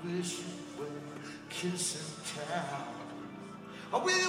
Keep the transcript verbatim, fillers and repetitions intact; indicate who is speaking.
Speaker 1: wish you would kiss and tell. I will